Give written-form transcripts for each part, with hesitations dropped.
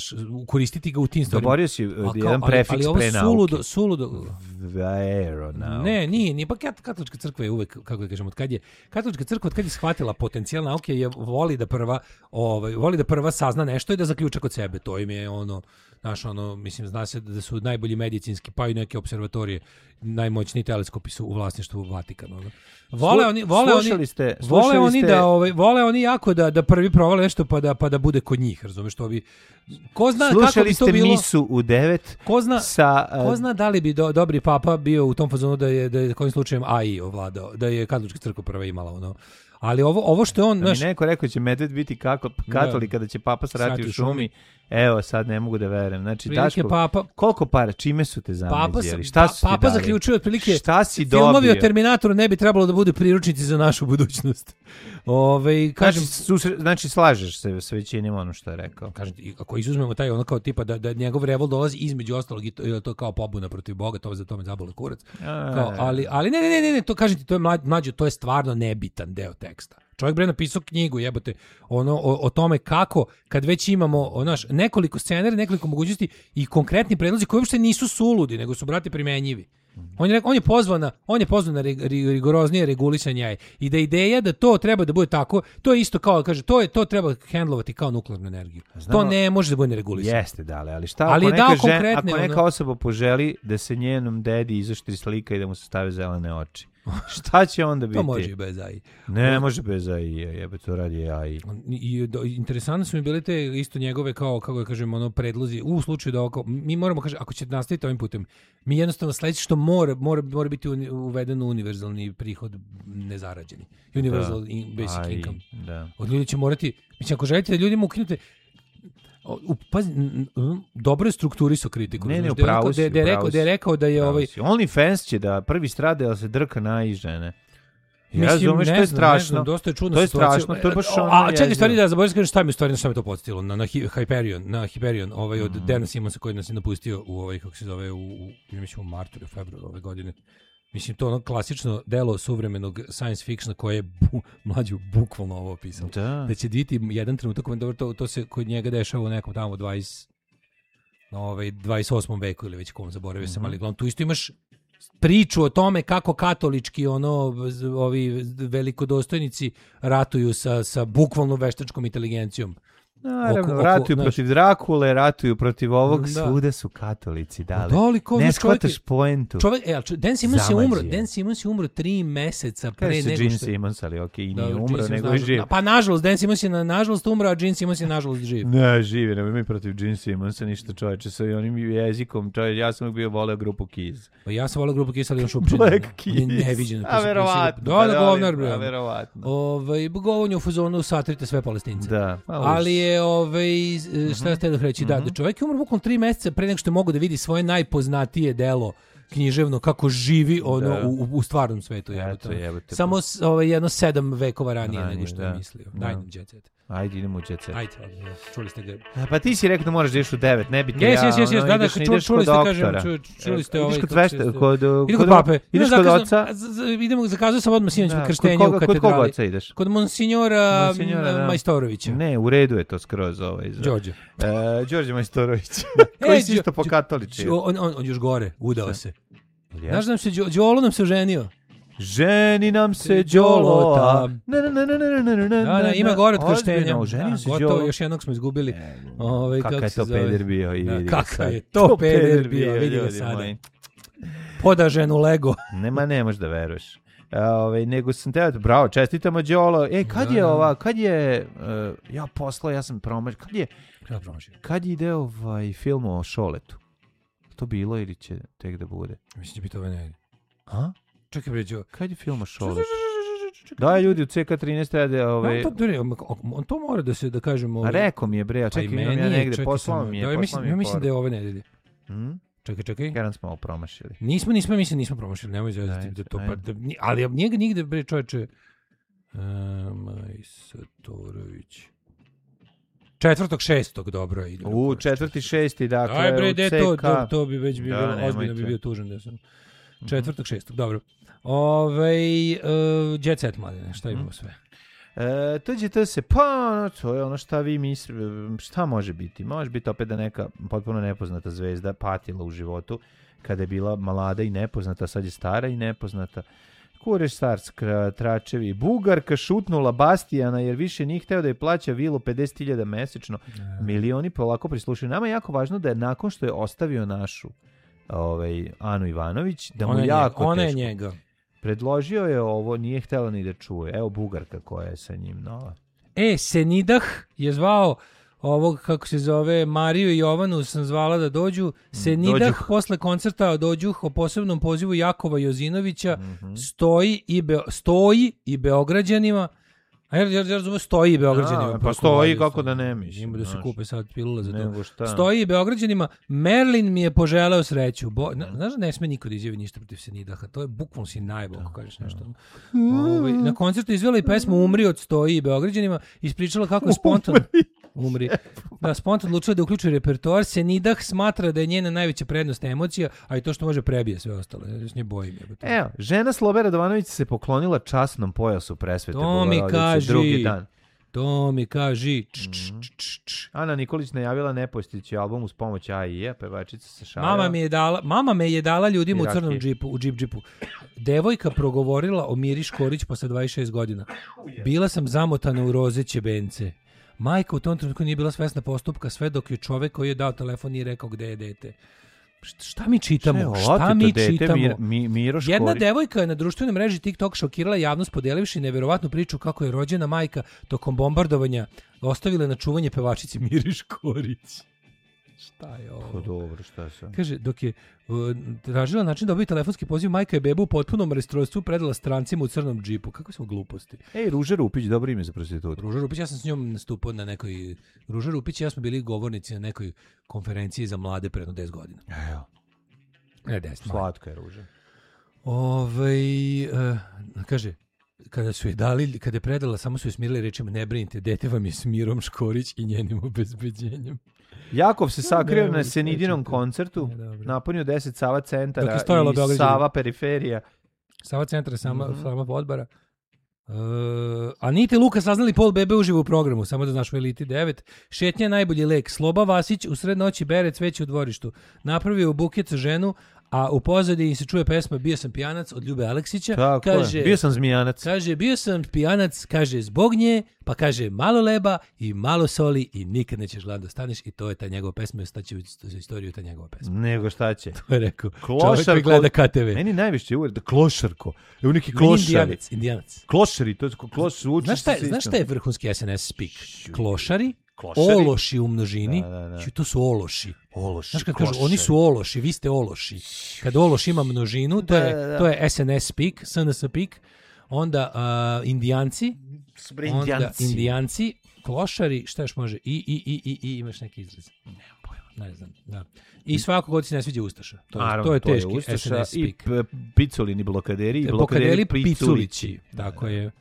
znaš, koristiti ga u tim stvarima. Doborio si jedan prefiks pre nauke. Suludo. Veronauke. Ne, nije pa katolička crkva je uvek, kako da kažem, katolička crkva od kad je shvatila potencijal nauke je voli da prva sazna nešto i da zaključa kod sebe. To im je mislim, zna se da su najbolji medicinski, pa i neke observatorije, najmoćniji teleskopi su u vlasništvu Vatikana. Vole oni jako da prvi provale nešto pa da bude kod njih, razumeš, to bi ko zna kako bi to bilo. Slušali ste misu u 9 ko zna da li bi dobri papa bio u tom fazonu da je kojim slučajem AI ovladao, da je katolička crkva prva imala ali ovo što je on... Da mi neko rekao će medved biti katolik kada će papa srati u šumi. Evo, sad ne mogu da verujem. Znači, Daško, koliko para, čime su te zamezijeli? Papa zaključuje otprilike, šta si dobio? Filmovi o Terminatoru ne bi trebalo da budu priručnici za našu budućnost. Kažem, znači, slažeš se s većinim ono što je rekao. Kažem, ako izuzmemo taj ono kao tipa da njegov revol dolazi između ostalog i to kao pobuna protiv Boga, to za tome zabole kurac. Ali ne, to kažem ti, to je mlađe, to je stvarno nebitan deo teksta. Čovjek bre napisao knjigu, jebote, o tome kako, kad već imamo nekoliko scenarija, nekoliko mogućnosti i konkretni predlozi koji uopšte nisu suludi, nego su, brate, primenjivi. On je pozvan na rigoroznije regulisanje i da ideja da to treba da bude tako, to je isto kao, kaže, to treba hendlovati kao nuklearnu energiju. To ne može da bude neregulisano. Jeste, ali šta ako neka osoba poželi da se njenom dedi izoštri slika i da mu se stave zelene oči? Šta će onda biti? To može i bez AI. Ne može bez AI, jebe, to radi AI. Interesantno su mi bile te isto njegove kao, kako da kažem, predlozi, u slučaju da mi moramo, kaže, ako ćete nastaviti ovim putem, mi jednostavno sledeće što mora biti uveden univerzalni prihod nezarađeni. Universal basic income. Da. Od ljudi će morati, mislim, ako želite da ljudima ukinute, pazi, dobro strukturi su kritiku. Ne, upravo si. Da je rekao da je OnlyFans će da prvi strade, ali se drka na i žene. Ja razumeš, to je strašno. Dosta je čudna to je situacija. Strašno, to je baš a čekaj, stvari da zaboravim kažem šta mi to podsjetilo na Hyperion, od Dana Simonsa koji nas je napustio u kako se zove u martu ili februaru ove godine. Mislim, to ono klasično delo suvremenog science fictiona koje je mlađu bukvalno ovo opisao. Da će biti jedan trenutak, to se kod njega dešava u nekom tamo 28. veku ili već kom zaboravio sam, ali glavno tu isto imaš priču o tome kako katolički ovi velikodostojnici ratuju sa bukvalno veštačkom inteligencijom. Naravno, ratuju protiv Drakule, ratuju protiv ovog, svuda su katolici, ne shvataš poentu. Dan Simmons je umro 3 meseca pre nego što... Gene Simmons, ali i nije umro, nego je živ. Pa nažalost, Dan Simmons je nažalost umro, a Gene Simmons je nažalost živ. Ne, živi, nema mi protiv Gene Simmonsa ništa, čovječe, sa onim jezikom, ja sam bio voleo grupu Kiss. Pa ja sam voleo grupu Kiss, ali on šupčin. Black Kiss. Neviđeno. A verovatno. Govnar, bre. A verovatno. Govonju u fuzonu satrite sve Palestince. Da. Ali je šta ste da reći, da čovjek je umro bukvalno 3 meseca pre nego što je mogao da vidi svoje najpoznatije delo književno kako živi u stvarnom svetu. Samo jedno 7 vekova ranije nego što je mislio. Daj nam Jet Set. Ajde, idemo u Jet Set. Ajde, čuli ste ga. Pa ti si rekao da moraš da ideš u 9, ne bi te Jes, čuli ste, kažem, čuli ste ideš kod pape. Ideš kod oca. Idemo, zakazao sam odmah sinoć krštenje u katedrali. Kod koga oca ideš? Kod monsignora Majstorovića. Ne, u redu je to skroz Đorđe. Đorđe Majstorović. Koji si isto po katolici. On još gore, udao se. Znaš da nam se Đolo nam se oženio. Ženi nam se Đolota. Da, ima gore od krštenja. Oženio se Đolo. Gotovo, još jednog smo izgubili. Kakav je to peder bio. Kakav je to peder bio, vidimo sada. Poda ženu Lego. Ne možeš da veruješ. Nego sam te, bravo, čestitamo Đolo. Kad je ja poslao, ja sam promašio. Kad je ide film o Šoletu? To bilo ili će tek da bude? Mislim će biti ove nedelje. A? Čekaj bređo. Kad je film o Šoletu? Da, ljudi u CK13 rade on to mora da se, da kažemo... A rekao mi je bre, čekaj, imam ja negde, poslao mi je. Ja mislim da je ove nedelje. Čekaj. Jedan smo ovo promašili. Nismo promašili, nemoj zvezati. Ali njega nigde, bre, čovječe... Majstorović... 4.6. dobro ide. 4.6. dakle. Aj bre, to bi već bilo, ozbiljno bi bio tužan da sam. 4.6. dobro. Jet Set, mladine, šta imamo sve? Tuđe se, pa to je ono šta vi mislite, šta može biti? Može biti opet da neka potpuno nepoznata zvezda patila u životu kada je bila mlada i nepoznata, sad je stara i nepoznata. Kureš starska tračevi. Bugarka šutnula Bastijana jer više nije hteo da je plaća vilu 50.000 mesečno. Milioni polako prislušaju. Nama je jako važno da je nakon što je ostavio našu Anu Ivanović, da mu jako teško. Ona je njega. Predložio je ovo, nije htjela ni da čuje. Evo Bugarka koja je sa njim nova. Senidah je zvao ovog, kako se zove, Mariju i Jovanu sam zvala da dođu. Senidah posle koncerta dođuh o posebnom pozivu Jakova Jozinovića, stoji i Beograđanima. A ja razumem, stoji i Beograđanima. Pa stoji kako da ne misli. Ima da se kupe sad pilule za to. Stoji i Beograđanima. Merlin mi je poželeo sreću. Znaš da ne sme niko da izjavi ništa protiv Senidaha. To je bukvalno si najbolj ako kažeš nešto. Na koncertu izvela i pesmu Umri od Stoji i Beograđanima. Ispričala kako je spontano... Umri. Da, spontano odlučila da uključi repertoar. Senidah smatra da je njena najveća prednost emocija, a i to što može prebije sve ostalo. Ja s nje bojim. Evo, žena Slobe Radovanović se poklonila časnom pojasu presvete. To mi kaži. Drugi dan. To mi kaži. Ana Nikolić najavila nepostići album uz pomoć AIE, pevačica se šalila. Mama me je dala ljudima u crnom džipu, u džipu. Devojka progovorila o Miri Škorić posle 26 godina. Bila sam zamotana u roze ćebence. Majka u tom trenutku nije bila svesna postupka sve dok je čovek koji je dao telefon nije rekao gde je dete. Šta mi čitamo? Jedna devojka je na društvenoj mreži TikTok šokirala javnost podelivši neverovatnu priču kako je rođena majka tokom bombardovanja ostavila na čuvanje pevačici Miri Škorić. Šta je ovo? Pa dobro, šta sam? Kaže, dok je tražila način da obavi telefonski poziv, majka je bebu u potpunom rastrojstvu predala strancima u crnom džipu. Kako smo gluposti? Ruža Rupić, dobro ime za prostitutu. Ruža Rupić, ja sam s njom nastupao na nekoj... Ruža Rupić i ja smo bili govornici na nekoj konferenciji za mlade pre 10 godina. Evo. 10. Slatka je Ruža. Kaže, kada je predala, samo su joj smirili rečima, ne brinite, dete vam je s Mirom Škorić i njenim obezbeđenjem. Jakov se sakrio na Senidinom koncertu, napunio 10 Sava centara i Sava periferija. Sava centara, sama podbara. Anita i Luka saznali pol bebe uživo u programu, samo da znaš u Eliti 9. Šetnja je najbolji lek. Sloba Vasić u sred noći bere cveće u dvorištu. Napravio buket za ženu, a u pozadini se čuje pesma Bio sam pijanac od Ljube Aleksića. Tako kaže, bio sam zmijanac. Kaže, bio sam pijanac, kaže, zbog nje, pa kaže, malo leba i malo soli i nikad nećeš gladan da staneš i to je ta njegova pesma, staće u istoriju ta njegova pesma. Nego šta će? To je rekao. Čovjek koji gleda KTV. Meni najviše uvijek da klošarko. Evo neki klošari. Indijanac. Klošari, to je klošari. Znaš šta je vrhunski SNS speak? Klošari. Ološi u množini. Da. To su ološi. Znaš kad kažu, oni su ološi, vi ste ološi. Kad ološ ima množinu, to je SNS speak, SNS speak. Onda indijanci. Indijanci, klošari, šta još može? I imaš neki izraz. Nemam pojma. Ne znam, da. I svako god se ne sviđa Ustaša. To je teški SNS speak. I picolini blokaderi. Blokaderi piculići. Tako je.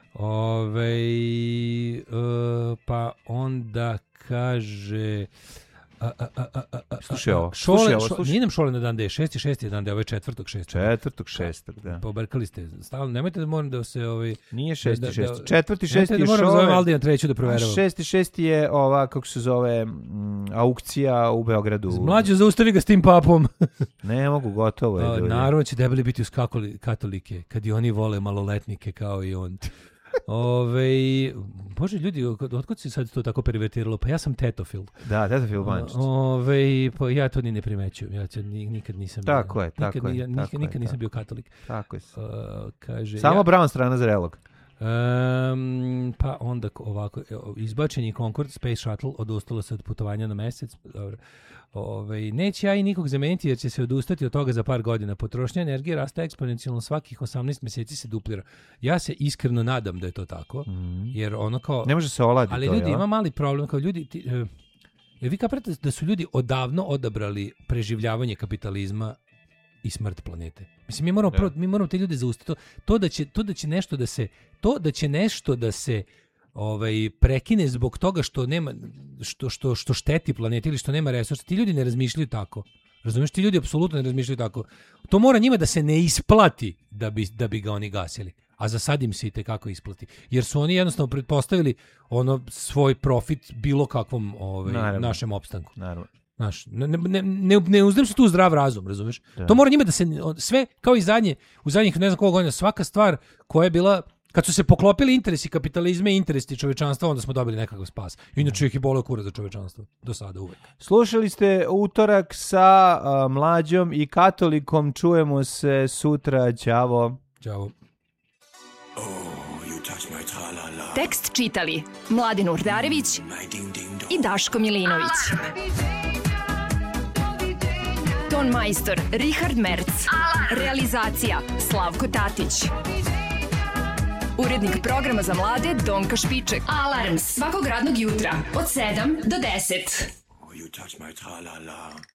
Pa onda kaže slušaj ovo. Nije nam šole na dan D, 6. je dan D, ovo je 4.6. 4.6, da. Pobrkali ste, stalno, nemojte da moram da se... Nije 6.6. 4.6 je šole. Da moram zovem Aldina treću da proveravam. 6.6 je ova, kako se zove, aukcija u Beogradu. Mlađo, zaustavi ga s tim papom. Ne mogu, gotovo je. Naravno će debeli biti uz katolike, kad i oni vole maloletnike kao i on. Bože ljudi, otkud si sad to tako pervertiralo? Pa ja sam tetofil. Da, tetofil Vančić. Pa ja to ni ne primećujem. Ja nikad nisam nikad nisam bio katolik. Tako je. Kaže, samo brown strana zrelog. Pa onda ovako, izbačen je Concorde Space Shuttle, odustalo se od putovanja na mesec. Dobro. Neće ja i nikog zameniti jer će se odustati od toga za par godina. Potrošnja energije raste eksponencijalno, svakih 18 mjeseci se duplira. Ja se iskreno nadam da je to tako, jer ono kao... Ne može se oladiti. Ali ljudi, ima mali problem, kao ljudi... Jer vi kaprate da su ljudi odavno odabrali preživljavanje kapitalizma i smrt planete. Mislim, mi moramo te ljude zaustaviti. To da će nešto da se prekine zbog toga što nema što šteti planeti ili što nema resursa. Ti ljudi ne razmišljaju tako. Razumiješ, ti ljudi apsolutno ne razmišljaju tako. To mora njima da se ne isplati da bi ga oni gasili. a za sad im se i tekako isplati. Jer su oni jednostavno pretpostavili svoj profit bilo kakvom našem opstanku. Naravno. Znaš, ne uzdam se tu zdrav razum, razumeš? Da. To mora njima da se, sve, kao i u zadnjih ne znam koliko godina, svaka stvar koja je bila, kad su se poklopili interesi kapitalizma i interesi čovečanstva, onda smo dobili nekakav spas. Inače ih je boleo kurac za čovečanstvo, do sada uvek. Slušali ste Utorak sa Mlađom i Katolikom, čujemo se sutra, ćavo. Ćavo. Tekst čitali Mladen Urdarević i Daško Milinović. Ton majstor Richard Merc. Realizacija Slavko Tatić. Urednik programa za mlade Donka Špiček. Alarms svakog radnog jutra od 7 do 10.